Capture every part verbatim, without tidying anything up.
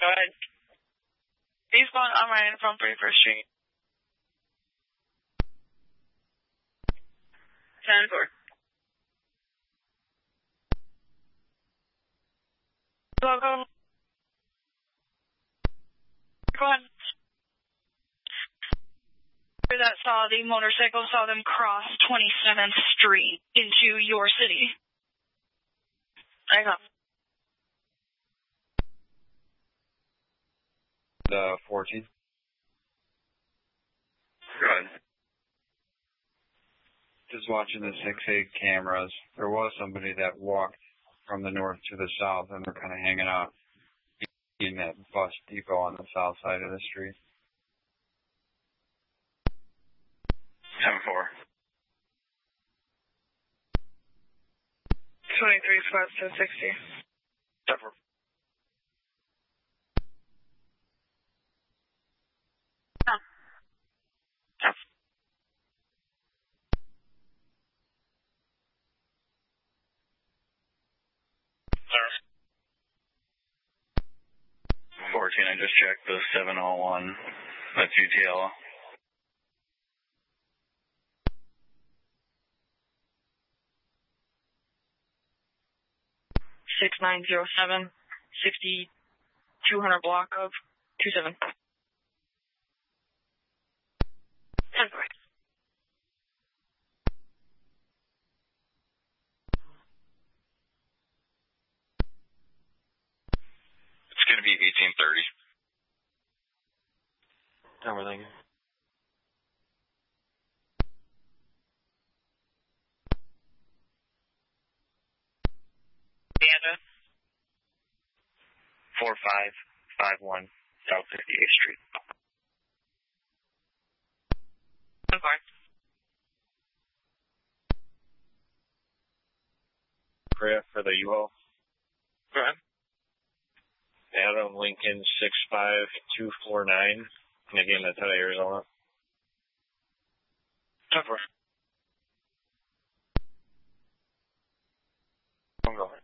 ahead. Eastbound on Ryan from thirty-first Street. ten four. Go, go. Go ahead. That saw the motorcycle saw them cross twenty-seventh Street into your city. I got. The fourteen. Go ahead. Just watching the six eight cameras, there was somebody that walked from the north to the south, and they're kind of hanging out in that bus depot on the south side of the street. ten four. twenty-three spots to sixty. ten four. Oh. Oh. fourteen, I just checked the seven oh one. That's U T L. six nine zero seven, sixty two hundred block of two seven. ten four. It's going to be eighteen thirty. Number thinking. Address? four five five one South fifty-eighth Street. ten four. Prayer for the U-Haul. Go ahead. Adam Lincoln six five two four nine. And again, that's out of Arizona. ten four. I'm going.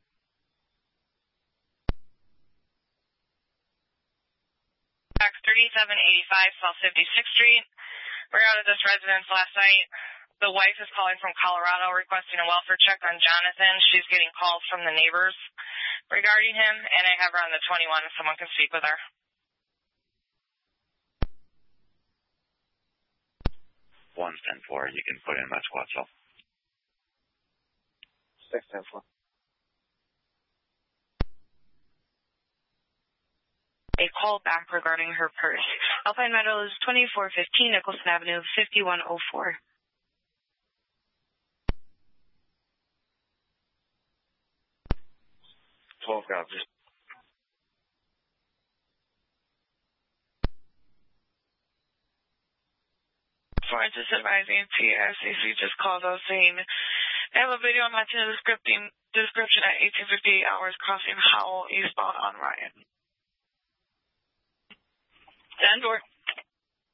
X thirty-seven eighty-five South fifty-sixth Street. We're out of this residence last night. The wife is calling from Colorado requesting a welfare check on Jonathan. She's getting calls from the neighbors regarding him, and I have her on the twenty-one if someone can speak with her. one ten four, you can put in my squad cell. six ten four. A call back regarding her purse. Alpine Meadows, twenty-four fifteen Nicholson Avenue, fifty-one oh four. twelve copies. Francis advising T S C C just called us saying they have a video matching the description, description at eighteen fifty-eight hours crossing Howell eastbound on Ryan. Stand door.